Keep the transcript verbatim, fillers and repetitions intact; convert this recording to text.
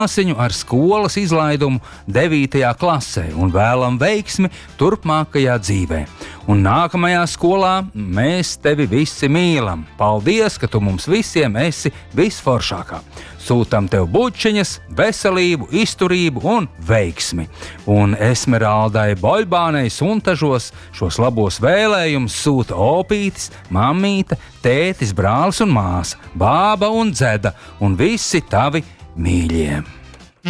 māsiņu ar skolas izlaidumu devītajā klasē un vēlam veiksmi turpmākajā dzīvē. Un nākamajā skolā mēs tevi visi mīlam. Paldies, ka tu mums visiem esi visforšākā. Sūtam tev bučiņas, veselību, izturību un veiksmi. Un Esmeraldai Boļbānei Suntažos šos labos vēlējumus sūta opītis, mammīte, tētis, brālis un māsa, bāba un dzeda un visi tavi mīļie.